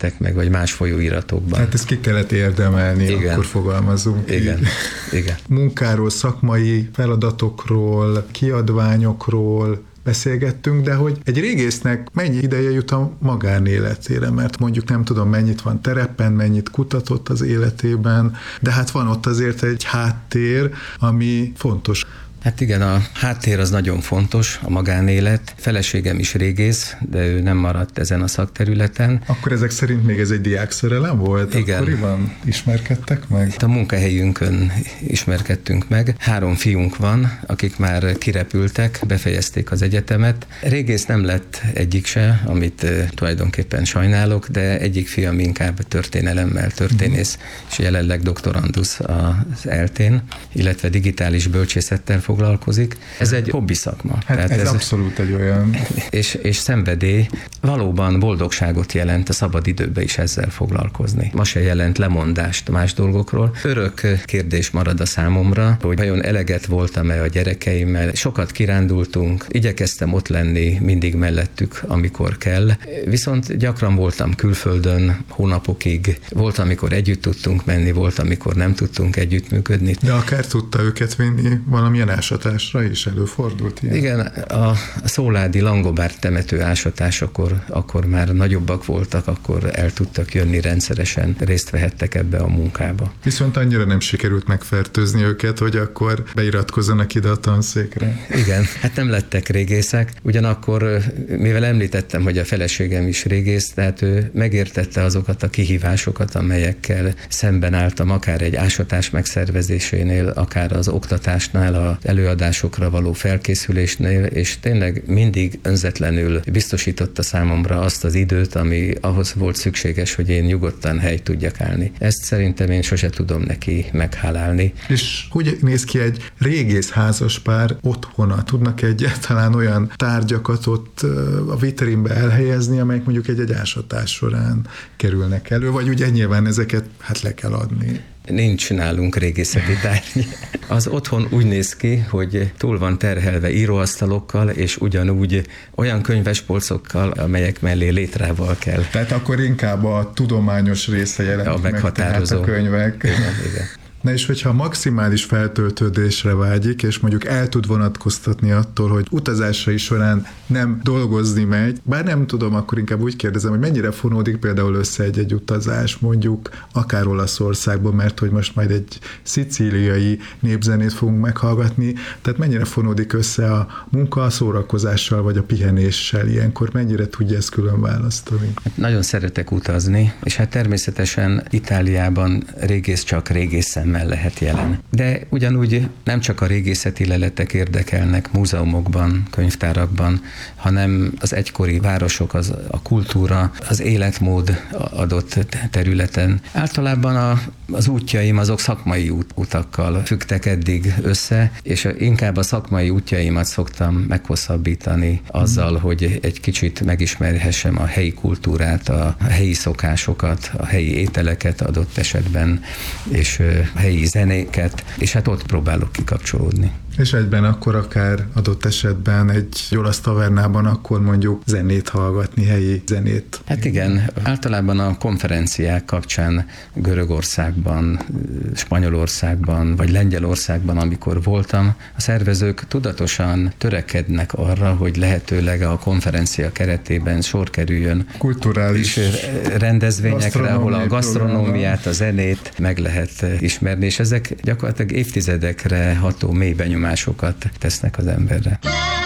jelentek meg, vagy más folyóiratokban. Hát ezt ki kellett érdemelni, igen. Akkor fogalmazunk. Igen. Igen. Munkáról, szakmai feladatokról, kiadványokról beszélgettünk, de hogy egy régésznek mennyi ideje jut a magánéletére, mert mondjuk nem tudom, mennyit van terepen, mennyit kutatott az életében, de hát van ott azért egy háttér, ami fontos. Hát igen, a háttér az nagyon fontos, a magánélet. Feleségem is régész, de ő nem maradt ezen a szakterületen. Akkor ezek szerint még ez egy diákszerelem volt? Igen. Akkoriban ismerkedtek meg? A munkahelyünkön ismerkedtünk meg. 3 fiunk van, akik már kirepültek, befejezték az egyetemet. Régész nem lett egyik se, amit tulajdonképpen sajnálok, de egyik fiam inkább történelemmel történész, és jelenleg doktorandusz az ELTÉN, illetve digitális bölcsészettel foglalkozik. Ez egy hobbi szakma. Hát tehát ez abszolút egy olyan... És szenvedély. Valóban boldogságot jelent a szabad időben is ezzel foglalkozni. Ma se jelent lemondást más dolgokról. Örök kérdés marad a számomra, hogy vajon eleget voltam-e a gyerekeimmel. Sokat kirándultunk, igyekeztem ott lenni mindig mellettük, amikor kell. Viszont gyakran voltam külföldön hónapokig. Volt, amikor együtt tudtunk menni, volt, amikor nem tudtunk együttműködni. De akár tudta őket vinni valamilyen ásatásra is előfordult ilyen? Igen, a Szóládi Langobárd temető ásatásakor akkor már nagyobbak voltak, akkor el tudtak jönni rendszeresen, részt vehettek ebbe a munkába. Viszont annyira nem sikerült megfertőzni őket, hogy akkor beiratkozzanak ide a tanszékre. Igen, hát nem lettek régészek, ugyanakkor, mivel említettem, hogy a feleségem is régész, tehát ő megértette azokat a kihívásokat, amelyekkel szemben álltam, akár egy ásatás megszervezésénél, akár az oktatásnál, az előadásokra való felkészülésnél, és tényleg mindig önzetlenül biztosította számomra azt az időt, ami ahhoz volt szükséges, hogy én nyugodtan helyt tudjak állni. Ezt szerintem én sose tudom neki meghálálni. És hogy néz ki egy régész házaspár otthona? Tudnak egyáltalán olyan tárgyakat ott a vitrínbe elhelyezni, amelyek mondjuk egy ásatás során kerülnek elő, vagy ugye nyilván ezeket hát le kell adni? Nincs nálunk régészeti tárgy. Az otthon úgy néz ki, hogy túl van terhelve íróasztalokkal, és ugyanúgy olyan könyvespolcokkal, amelyek mellé létrával kell. Tehát akkor inkább a tudományos része jelent meg, tehát a könyvek. Igen. Na és hogyha maximális feltöltődésre vágyik, és mondjuk el tud vonatkoztatni attól, hogy utazásai során nem dolgozni megy, bár nem tudom, akkor inkább úgy kérdezem, hogy mennyire fonódik például össze egy utazás, mondjuk akár Olaszországban, mert hogy most majd egy szicíliai népzenét fogunk meghallgatni, tehát mennyire fonódik össze a munka a szórakozással, vagy a pihenéssel ilyenkor, mennyire tudja ezt külön választani? Nagyon szeretek utazni, és hát természetesen Itáliában régész csak régészen lehet jelen. De ugyanúgy nem csak a régészeti leletek érdekelnek múzeumokban, könyvtárakban, hanem az egykori városok, a kultúra, az életmód adott területen. Általában az útjaim azok szakmai utakkal függtek eddig össze, és inkább a szakmai útjaimat szoktam meghosszabbítani azzal, hogy egy kicsit megismerhessem a helyi kultúrát, a helyi szokásokat, a helyi ételeket adott esetben, és helyi zenéket, és hát ott próbálok kikapcsolódni. És egyben akkor akár adott esetben egy olasz tavernában akkor mondjuk zenét hallgatni, helyi zenét. Hát igen, általában a konferenciák kapcsán Görögországban, Spanyolországban, vagy Lengyelországban, amikor voltam, a szervezők tudatosan törekednek arra, hogy lehetőleg a konferencia keretében sor kerüljön kulturális rendezvényekre, ahol a gasztronómiát, a zenét meg lehet ismerni, és ezek gyakorlatilag évtizedekre ható mély benyomásokat tesznek az emberre.